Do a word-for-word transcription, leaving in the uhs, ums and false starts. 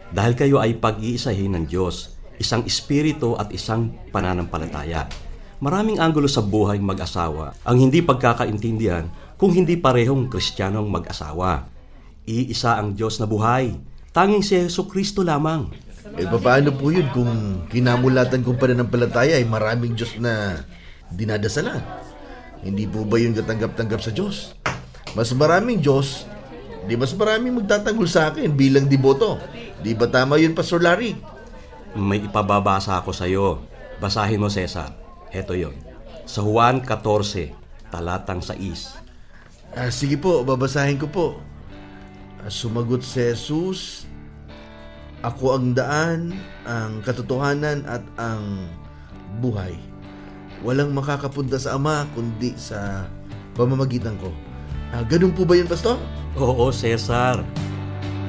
Dahil kayo ay pag-iisahin ng Diyos, isang espiritu at isang pananampalataya. Maraming anggulo sa buhay mag-asawa ang hindi pagkakaintindihan kung hindi parehong Kristiyanong mag-asawa. Iisa ang Diyos na buhay, tanging si Jesucristo lamang. Eh, paano po yun kung kinamulatan kong pananampalataya ay maraming Diyos na dinadasalan? Hindi po ba yun katanggap-tanggap sa Diyos? Mas maraming Diyos, di mas maraming magtatanggol sa akin bilang deboto. Di ba tama yun, Pastor Larry? May ipababasa ako sa iyo. Basahin mo, Cesar. Heto yon. Sa Juan fourteen, talatang sais. Ah, sige po, babasahin ko po. Ah, sumagot si Jesus, ako ang daan, ang katotohanan at ang buhay. Walang makakapunta sa Ama kundi sa pamamagitan ko. Ah, ganun po ba yun, Pastor? Oo, Cesar.